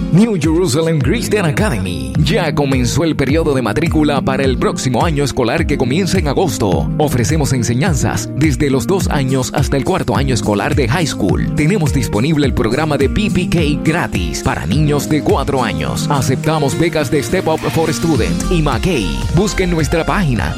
New Jerusalem Christian Academy. Ya comenzó el periodo de matrícula para el próximo año escolar que comienza en agosto. Ofrecemos enseñanzas desde los 2 años hasta el 4º año escolar de high school. Tenemos disponible el programa de PPK gratis para niños de 4 años. Aceptamos becas de Step Up for Student y McKay. Busquen nuestra página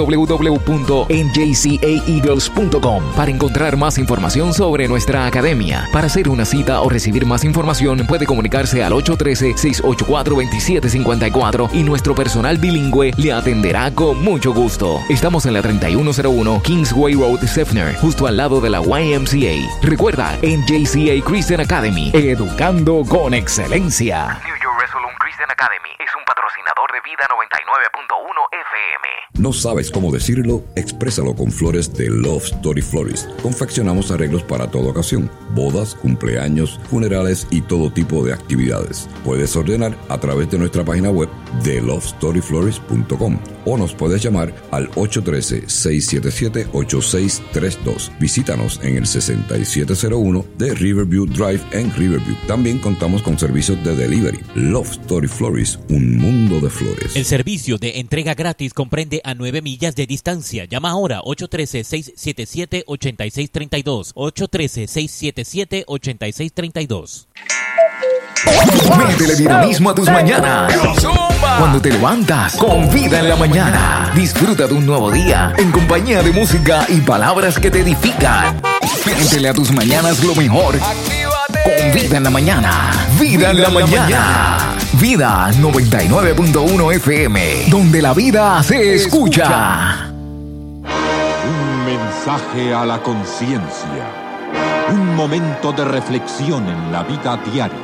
www.njcaeagles.com para encontrar más información sobre nuestra academia. Para hacer una cita o recibir más información puede comunicarse al 813-684-2754 y nuestro personal bilingüe le atenderá con mucho gusto. Estamos en la 3101 Kingsway Road, Seffner, justo al lado de la YMCA. Recuerda, NJCA Christian Academy, educando con excelencia. New Jerusalem Christian Academy es un patrocinador de Vida 99.1 FM. ¿No sabes cómo decirlo? Exprésalo con flores de Love Story Florist. Confeccionamos arreglos para toda ocasión: bodas, cumpleaños, funerales y todo tipo de actividades. Puedes ordenar a través de nuestra página web de lovestoryflorist.com o nos puedes llamar al 813-677-8632. Visítanos en el 6701 de Riverview Drive en Riverview. También contamos con servicios de delivery. Love Story Florist, un mundo de flores. El servicio de entrega gratis comprende a 9 millas de distancia. Llama ahora 813-677-8632. 813-677-8632. Métele dinamismo a tus mañanas. Cuando te levantas con Vida en la mañana, disfruta de un nuevo día en compañía de música y palabras que te edifican. Métele a tus mañanas lo mejor con Vida en la mañana. Vida en la mañana. Vida 99.1 FM, donde la vida se escucha. Un mensaje a la conciencia. Un momento de reflexión en la vida diaria.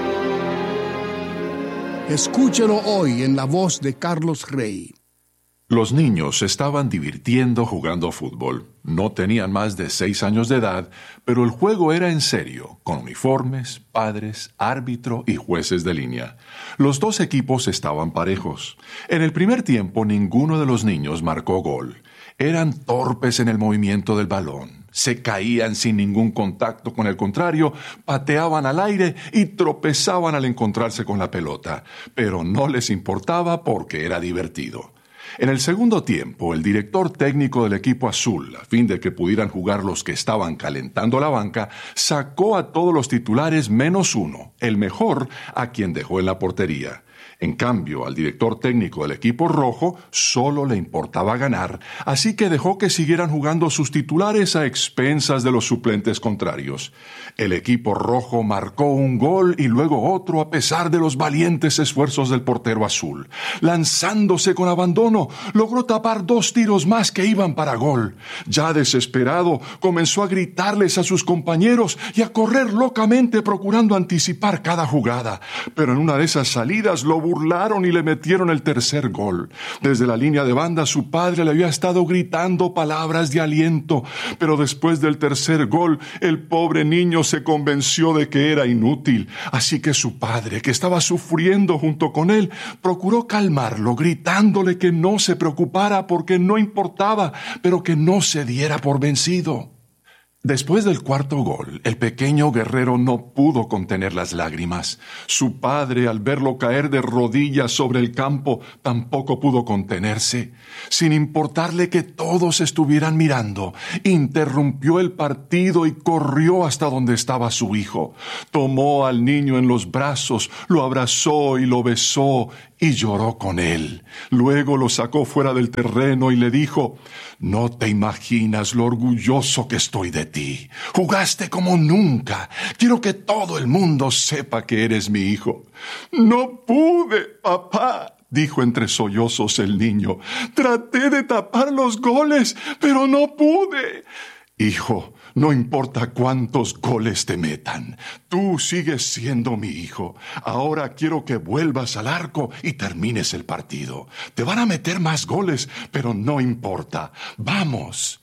Escúchelo hoy en la voz de Carlos Rey. Los niños se estaban divirtiendo jugando fútbol. No tenían más de 6 años de edad, pero el juego era en serio, con uniformes, padres, árbitro y jueces de línea. Los 2 equipos estaban parejos. En el primer tiempo, ninguno de los niños marcó gol. Eran torpes en el movimiento del balón. Se caían sin ningún contacto con el contrario, pateaban al aire y tropezaban al encontrarse con la pelota. Pero no les importaba porque era divertido. En el segundo tiempo, el director técnico del equipo azul, a fin de que pudieran jugar los que estaban calentando la banca, sacó a todos los titulares menos uno, el mejor, a quien dejó en la portería. En cambio, al director técnico del equipo rojo solo le importaba ganar, así que dejó que siguieran jugando sus titulares a expensas de los suplentes contrarios. El equipo rojo marcó un gol y luego otro a pesar de los valientes esfuerzos del portero azul. Lanzándose con abandono, logró tapar 2 tiros más que iban para gol. Ya desesperado, comenzó a gritarles a sus compañeros y a correr locamente procurando anticipar cada jugada. Pero en una de esas salidas lo burlaron y le metieron el tercer gol. Desde la línea de banda su padre le había estado gritando palabras de aliento, pero después del tercer gol el pobre niño se convenció de que era inútil. Así que su padre, que estaba sufriendo junto con él, procuró calmarlo, gritándole que no se preocupara porque no importaba, pero que no se diera por vencido. Después del cuarto gol, el pequeño guerrero no pudo contener las lágrimas. Su padre, al verlo caer de rodillas sobre el campo, tampoco pudo contenerse. Sin importarle que todos estuvieran mirando, interrumpió el partido y corrió hasta donde estaba su hijo. Tomó al niño en los brazos, lo abrazó y lo besó y lloró con él. Luego lo sacó fuera del terreno y le dijo: «No te imaginas lo orgulloso que estoy de ti. Jugaste como nunca. Quiero que todo el mundo sepa que eres mi hijo». «No pude, papá», dijo entre sollozos el niño. «Traté de tapar los goles, pero no pude». «Hijo, no importa cuántos goles te metan, tú sigues siendo mi hijo. Ahora quiero que vuelvas al arco y termines el partido. Te van a meter más goles, pero no importa. ¡Vamos!».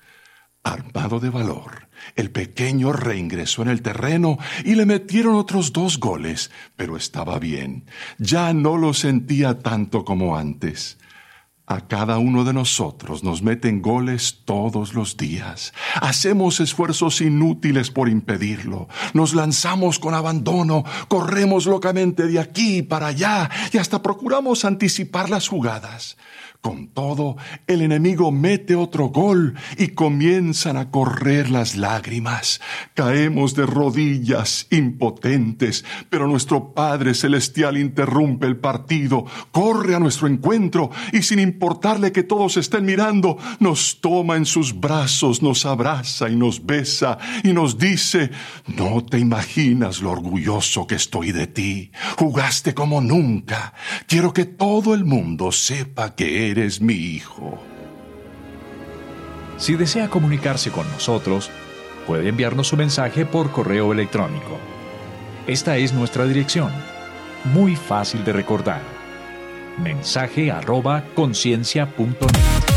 Armado de valor, el pequeño reingresó en el terreno y le metieron otros 2 goles, pero estaba bien. Ya no lo sentía tanto como antes. A cada uno de nosotros nos meten goles todos los días. Hacemos esfuerzos inútiles por impedirlo. Nos lanzamos con abandono, corremos locamente de aquí para allá y hasta procuramos anticipar las jugadas. Con todo, el enemigo mete otro gol y comienzan a correr las lágrimas. Caemos de rodillas, impotentes, pero nuestro Padre Celestial interrumpe el partido, corre a nuestro encuentro y sin importarle que todos estén mirando, nos toma en sus brazos, nos abraza y nos besa y nos dice: no te imaginas lo orgulloso que estoy de ti. Jugaste como nunca. Quiero que todo el mundo sepa que eres mi hijo. Si desea comunicarse con nosotros, puede enviarnos su mensaje por correo electrónico. Esta es nuestra dirección, muy fácil de recordar: mensaje@conciencia.net.